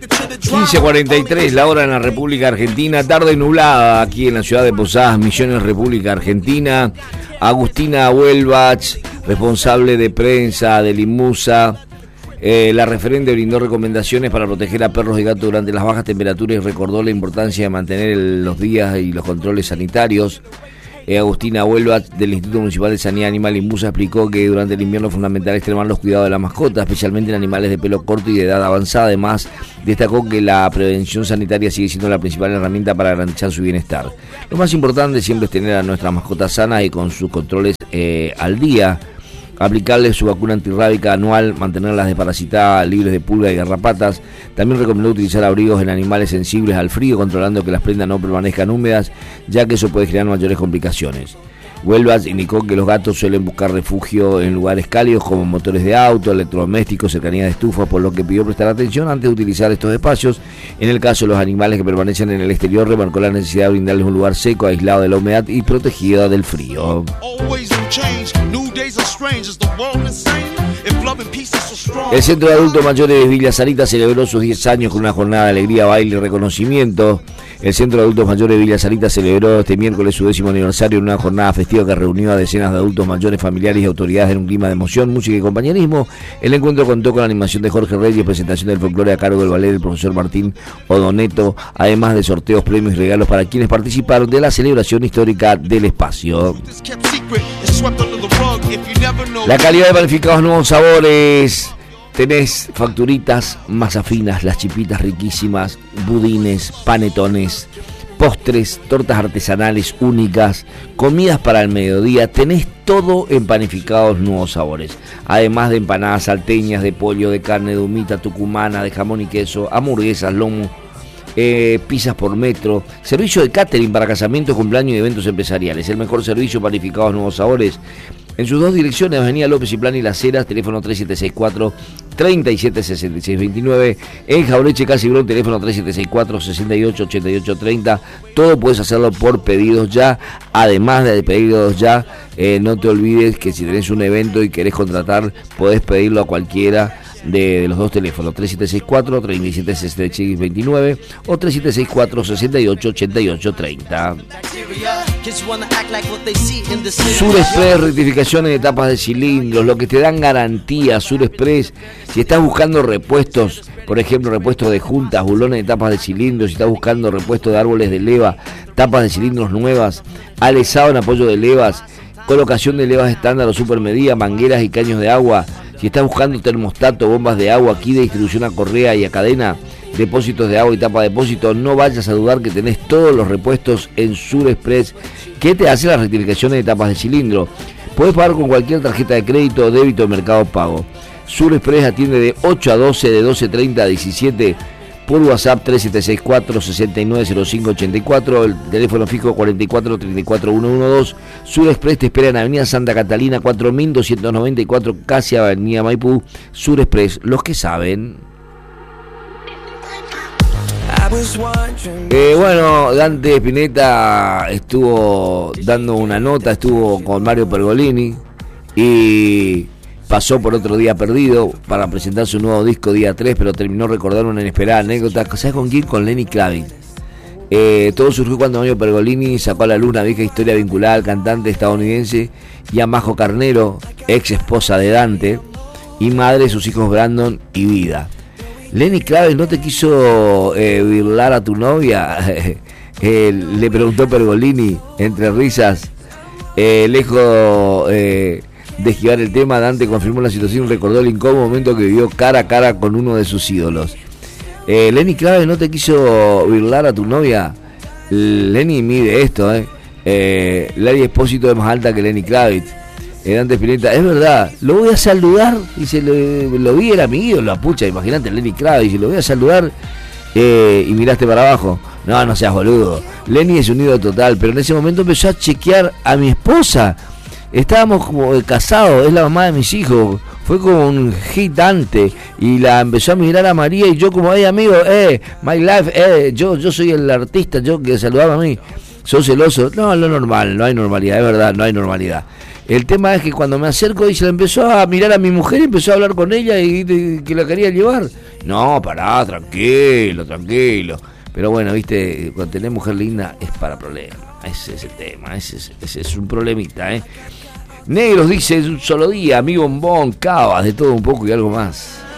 15:43 la hora en la República Argentina, tarde nublada aquí en la ciudad de Posadas, Misiones, República Argentina. Agustina Huelbach, responsable de prensa de Limusa, la referente brindó recomendaciones para proteger a perros y gatos durante las bajas temperaturas y recordó la importancia de mantener los días y los controles sanitarios. Agustina Huelbach, del Instituto Municipal de Sanidad Animal Limusa, explicó que durante el invierno es fundamental extremar los cuidados de la mascota, especialmente en animales de pelo corto y de edad avanzada. Además, destacó que la prevención sanitaria sigue siendo la principal herramienta para garantizar su bienestar. Lo más importante siempre es tener a nuestras mascotas sanas y con sus controles al día, aplicarles su vacuna antirrábica anual, mantenerlas desparasitadas, libres de pulgas y garrapatas. También recomendó utilizar abrigos en animales sensibles al frío, controlando que las prendas no permanezcan húmedas, ya que eso puede generar mayores complicaciones. Huelbach indicó que los gatos suelen buscar refugio en lugares cálidos como motores de auto, electrodomésticos, cercanías de estufa, por lo que pidió prestar atención antes de utilizar estos espacios. En el caso de los animales que permanecen en el exterior, remarcó la necesidad de brindarles un lugar seco, aislado de la humedad y protegido del frío. El Centro de Adultos Mayores de Villa Sarita celebró sus 10 años con una jornada de alegría, baile y reconocimiento. El Centro de Adultos Mayores de Villa Sarita celebró este miércoles su 10º aniversario en una jornada festiva que reunió a decenas de adultos mayores, familiares y autoridades en un clima de emoción, música y compañerismo. El encuentro contó con la animación de Jorge Reyes, presentación del folclore a cargo del ballet del profesor Martín Odoneto, además de sorteos, premios y regalos para quienes participaron de la celebración histórica del espacio. La calidad de panificados Nuevos Sabores. Tenés facturitas, masas finas, las chipitas riquísimas, budines, panetones, postres, tortas artesanales únicas, comidas para el mediodía. Tenés todo en Panificados Nuevos Sabores. Además de empanadas salteñas, de pollo, de carne, de humita tucumana, de jamón y queso, hamburguesas, lomo, pizzas por metro, servicio de catering para casamientos, cumpleaños y eventos empresariales. El mejor servicio, Panificados Nuevos Sabores. En sus dos direcciones, Avenida López y Plan y Las Heras, teléfono 3764-376629. En Jaureche, Casibrón, teléfono 3764-688830. Todo puedes hacerlo por pedidos ya. Además de pedidos ya, no te olvides que si tenés un evento y querés contratar, podés pedirlo a cualquiera de los dos teléfonos, 3764-376629 o 3764-688830. Surexpress, rectificaciones de tapas de cilindros, lo que te dan garantía. Surexpress, si estás buscando repuestos, por ejemplo, repuestos de juntas, bulones de tapas de cilindros, si estás buscando repuestos de árboles de leva, tapas de cilindros nuevas, alezado en apoyo de levas, colocación de levas estándar o supermedida, mangueras y caños de agua. Si estás buscando termostato, bombas de agua, aquí de distribución a correa y a cadena, depósitos de agua y tapa de depósito, no vayas a dudar que tenés todos los repuestos en Surexpress, que te hace las rectificaciones de tapas de cilindro. Podés pagar con cualquier tarjeta de crédito o débito de Mercado Pago. Surexpress atiende de 8 a 12, de 12:30 a 17, por WhatsApp 3764-690584, el teléfono fijo 4434-112. Surexpress te espera en Avenida Santa Catalina 4294, casi Avenida Maipú. Surexpress, los que saben. Bueno, Dante Spinetta estuvo dando una nota, estuvo con Mario Pergolini y pasó por Otro Día Perdido para presentar su nuevo disco Día 3, pero terminó recordando una inesperada anécdota. ¿Sabes con quién? Con Lenny Kravitz. Todo surgió cuando Mario Pergolini sacó a la luz una vieja historia vinculada al cantante estadounidense Yamajo Carnero, ex esposa de Dante y madre de sus hijos Brandon y Vida. Lenny Kravitz no te quiso virlar a tu novia, le preguntó Pergolini entre risas. Lejos de esquivar el tema, Dante confirmó la situación y recordó el incómodo momento que vivió cara a cara con uno de sus ídolos. Lenny Kravitz no te quiso virlar a tu novia. Lenny mide esto, Larry Espósito es más alta que Lenny Kravitz. Dante Spinetta, es verdad, lo voy a saludar, dice, lo vi, era mi ídolo, la pucha, imagínate Lenny Kravitz, lo voy a saludar y miraste para abajo. No seas boludo. Lenny es un ídolo total, pero en ese momento empezó a chequear a mi esposa. Estábamos como casados, es la mamá de mis hijos. Fue como un hit Dante y la empezó a mirar a María y yo como, amigo, my life, yo soy el artista, yo que saludaba a mí. ¿Sos celoso? No, lo normal, no hay normalidad, es verdad, no hay normalidad. El tema es que cuando me acerco y se la empezó a mirar a mi mujer, empezó a hablar con ella y que la quería llevar. No, pará, tranquilo. Pero bueno, viste, cuando tenés mujer linda es para problemas. Ese es el tema, ese es un problemita, ¿eh? Negros dice, un solo día, amigo bombón, cavas, de todo un poco y algo más.